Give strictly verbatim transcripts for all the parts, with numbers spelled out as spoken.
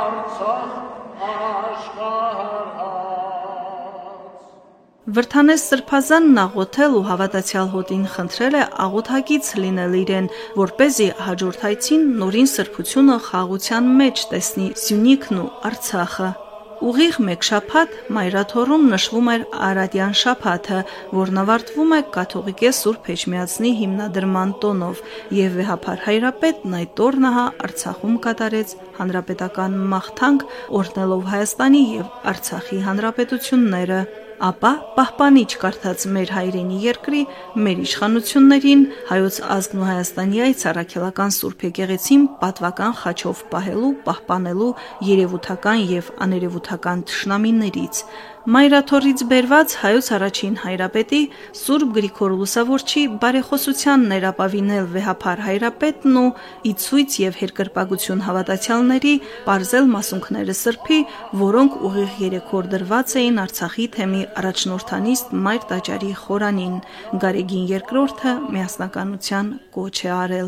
Վրդանես Սրբազանն աղոթել ու հավատացյալ հոտին խնդրել է աղոթակից լինել իրեն, որպեսզի հաջորդ այցին նորին սրբությունը խաղաղության մեջ տեսնի Սյունիքն ու Արցախը։ Ուղիղ մեկ շաբաթ Մայրաթոռում նշվում էր Արարատյան շաբաթը, որն ավարտվում է կաթողիկե Սուրբ Էջմիածնի հիմնադրման տոնով, եւ վեհափար հայրապետն այդ օրն Արցախում կատարեց հանրապետական մաղթանք, օրհնելով Հայաստանի եւ Արցախի հանրապետությունները։ Ապա պահպանիչ կարդաց մեր հայրենի երկրի, մեր իշխանություններին, հայոց ազգն ու Հայաստանի այս առաքելական Սուրբ եկեղեցին պատվական խաչով պահելու, պահպանելու երևութական եւ աներևութական թշնամիներից։ Մայրաթոռից բերված հայոց առաջին հայրապետի Սուրբ Գրիգոր Լուսավորչի բարեխոսության ներապավինել վեհափար հայրապետն ու ի ցույց եւ երկրպագություն հավատացյալների պարզել մասունքները Սրբի, որոնք ուղիղ երեք օր դրված էին Արցախի թեմի առաջնորդանիստ Մայր տաճարի խորանին։ Գարեգին երկրորդը միասնականության կոչ է արել։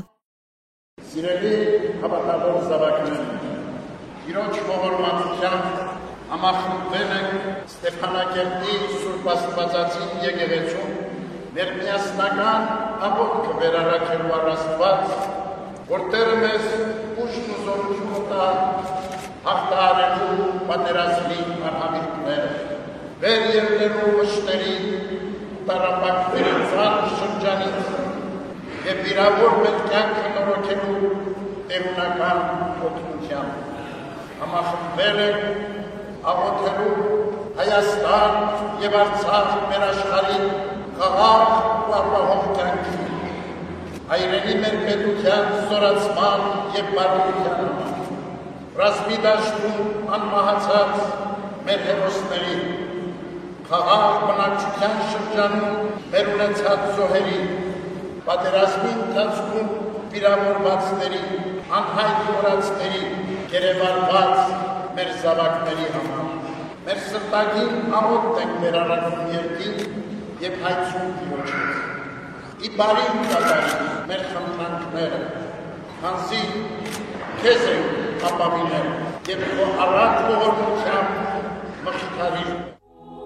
Սիրելի հավատալով զավակներ, Տիրոջ ողորմածությամբ համախմբվել ենք Ստեփանակերտի Սուրբ Աստվածածին եկեղեցում մեր միասնական աղոթքը վերառաքելու առ Աստված, որ Տերը մեզ ուժն ու զորություն տա հաղթահարելու պատերազմի արհավիրքները, վեր ելնելու վշտերի տառապանքների ծանր շրջանից եւ վիրավոր մեր կյանքը նորոգելու տերունական օգնությամբ։ Համախմբվել ենք աղոթելու Հայաստան եւ Արցախ մեր աշխարհի խաղաղ ու ապահով կյանքի, հայրենի մեր պետության զորացման եւ բարօրության համար, ռազմի դաշտում անմահացած մեր հերոսների, խաղաղ բնակչության շրջանում մեր ունեցած զոհերի, պատերազմի ընթացքում վիրավորվածների, անհայտ մոռացների, գերեվարված մեր զավակների համար։ Մեր սրտագին աղոթք ենք մեր առաքուն երկին եւ հայցում Տիրոջից։ Ի բարին կատարի մեր խնդրանքները, քանզի քեզ ենք ապավինել եւ քո առատ ողորմությամբ մխիթարիր